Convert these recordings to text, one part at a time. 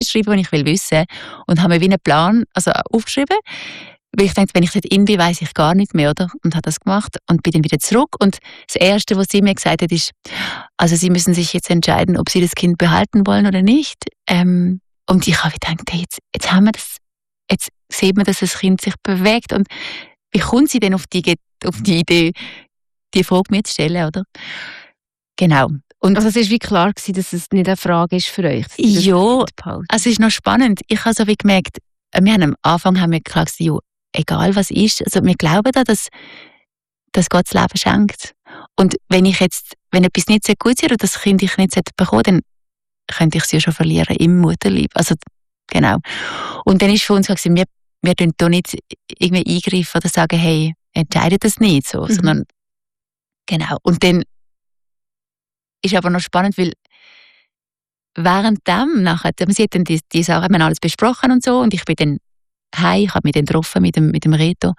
schreiben, die ich wissen will. Und habe mir wie einen Plan aufgeschrieben. Weil ich dachte, wenn ich dort in bin, weiss ich gar nicht mehr, oder? Und habe das gemacht und bin dann wieder zurück. Und das Erste, was sie mir gesagt hat, ist, also sie müssen sich jetzt entscheiden, ob sie das Kind behalten wollen oder nicht. Und ich habe gedacht, hey, jetzt haben wir das, jetzt sieht man, dass das Kind sich bewegt. Und wie kommt sie denn auf die Idee, die Frage mir zu stellen, oder? Genau. Und also es war wie klar gewesen, dass es nicht eine Frage ist für euch. Ja, also es ist noch spannend. Ich habe so wie gemerkt, am Anfang haben wir klar gesagt, egal was ist, also wir glauben da, dass Gott das Leben schenkt. Und wenn etwas nicht so gut ist oder das Kind ich nicht bekommen, dann könnte ich es ja schon verlieren im Mutterleib. Also, genau. Und dann ist für uns klar, wir tun da nicht irgendwie eingreifen oder sagen, hey, entscheidet das nicht so, sondern, genau. Und dann ist aber noch spannend, weil währenddem nachher, sie hat dann die Sachen, haben wir alles besprochen und so, und ich bin dann heim, ich habe mich dann getroffen mit dem Reto.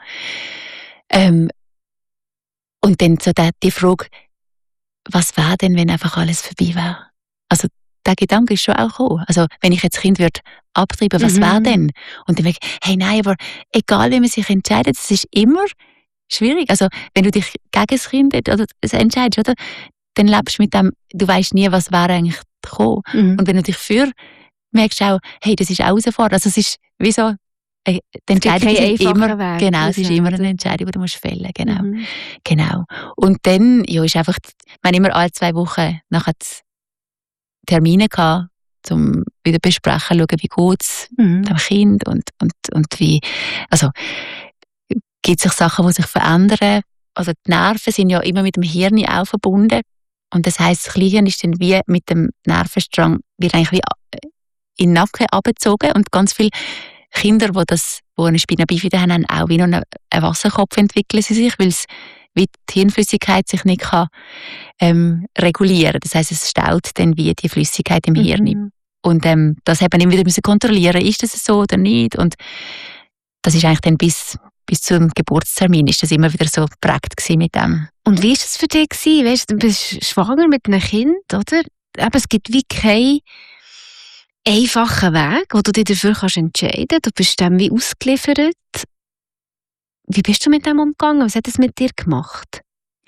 Und dann so die Frage, was wäre denn, wenn einfach alles vorbei wäre? Also der Gedanke ist schon auch gekommen. Also wenn ich jetzt das Kind abtreiben, was wäre denn? Und dann denke ich, hey nein, aber egal wie man sich entscheidet, es ist immer schwierig. Also wenn du dich gegen das Kind entscheidest, oder, dann lebst du mit dem, du weißt nie, was wäre eigentlich gekommen. Und wenn du dich merkst du auch, hey, das ist auch herausfordernd. Also es ist wie so, die Entscheidung ist immer, Weg, genau, es ist immer eine Entscheidung, die du musst fällen, genau. Genau. Und dann, ist einfach, wir haben immer alle 2 Wochen nachher Termine gehabt, um wieder besprechen, schauen, wie geht's dem Kind und wie, also, gibt es sich Sachen, die sich verändern. Also die Nerven sind ja immer mit dem Hirn auch verbunden. Und das heisst, das Gehirn ist dann wie mit dem Nervenstrang wird eigentlich wie in den Nacken abgezogen. Und ganz viele Kinder, die eine Spina bifida haben auch wie noch einen Wasserkopf entwickeln sie sich, weil die Hirnflüssigkeit sich nicht kann, regulieren. Das heisst, es staut dann wie die Flüssigkeit im Hirn. Und das haben wir immer wieder kontrollieren, ist das so oder nicht. Und das ist eigentlich dann bis zum Geburtstermin ist das immer wieder so geprägt gewesen mit dem. Und wie war es für dich gewesen? Weißt, du bist schwanger mit einem Kind, oder? Aber es gibt wie keinen einfachen Weg, wo du dich dafür entscheiden kannst. Du bist dem wie ausgeliefert. Wie bist du mit dem umgegangen? Was hat es mit dir gemacht?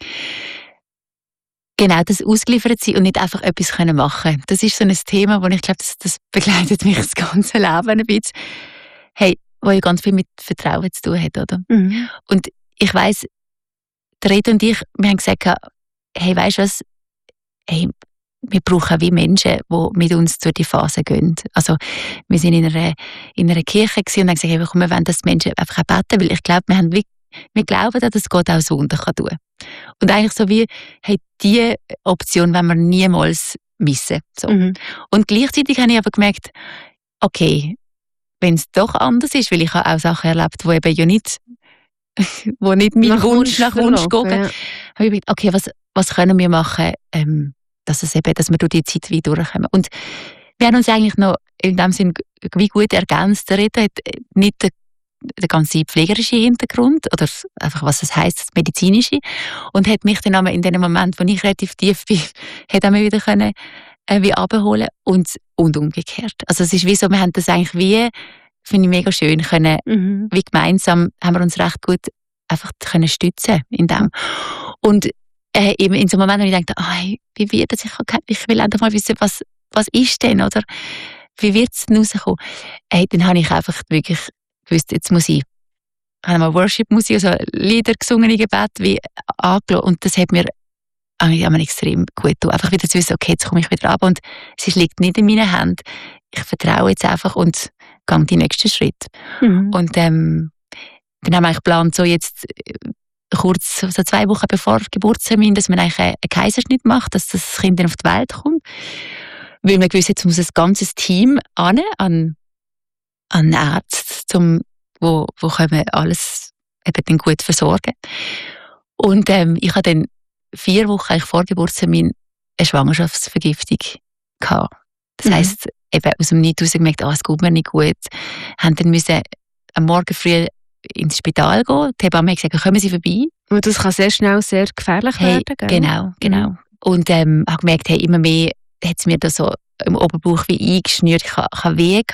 Genau, das ausgeliefert sein und nicht einfach etwas machen können. Das ist so ein Thema, wo ich glaube, das begleitet mich das ganze Leben ein bisschen. Hey, wo ja ganz viel mit Vertrauen zu tun hat, oder? Und ich weiss, Reto und ich, wir haben gesagt, hey, weisst du was? Hey, wir brauchen wie Menschen, die mit uns durch die Phase gehen. Also, wir sind in einer Kirche gewesen und haben gesagt, hey, komm, wir wollen, dass die Menschen einfach auch beten, weil ich glaube, wir glauben, dass Gott auch Wunder tun kann. Und eigentlich so wie, hey, diese Option wollen wir niemals missen. So. Und gleichzeitig habe ich aber gemerkt, okay, wenn es doch anders ist, weil ich habe auch Sachen erlebt, die eben ja nicht, wo nicht mein Wunsch nach Wunsch gehen, habe ich gedacht, okay, was können wir machen, dass wir durch die Zeit wieder durchkommen. Und wir haben uns eigentlich noch in dem Sinn wie gut ergänzt. Der Reto hat nicht den ganzen pflegerischen Hintergrund oder einfach, was das heisst, das medizinische, und hat mich dann in dem Moment, wo ich relativ tief bin, hat er mich wieder können wie abholen und umgekehrt. Also es ist wie so, wir haben das eigentlich wie, finde ich mega schön, können, wie gemeinsam haben wir uns recht gut einfach können stützen in dem. Und eben in so einem Moment, wo ich dachte, wie wird das? Ich will einfach mal wissen, was ist denn, oder? Wie wird es denn rauskommen? Dann habe ich einfach wirklich gewusst, jetzt muss ich, habe mal Worship-Musik, also Lieder gesungen im Gebet, wie angelassen. Und das hat mir extrem gut getan. Einfach wieder zu wissen, okay, jetzt komme ich wieder ab und es liegt nicht in meinen Händen. Ich vertraue jetzt einfach und gehe die nächsten Schritt. Und dann haben wir eigentlich geplant, so jetzt kurz, so 2 Wochen bevor Geburtstermin, dass man eigentlich einen Kaiserschnitt macht, dass das Kind dann auf die Welt kommt. Weil man gewusst, jetzt muss ein ganzes Team an Ärzte, wo können alles eben dann gut versorgen. Und ich hatte dann 4 Wochen vor Geburtstermin eine Schwangerschaftsvergiftung gehabt. Das heisst, eben aus dem Nichts heraus gemerkt, es geht mir nicht gut. Haben dann müssen am Morgen früh ins Spital gehen. Die Hebamme hat gesagt, kommen Sie vorbei. Und das kann sehr schnell sehr gefährlich werden, gell? Genau. Und habe gemerkt, immer mehr hat es mir da so im Oberbauch wie eingeschnürt. Ich habe Wehen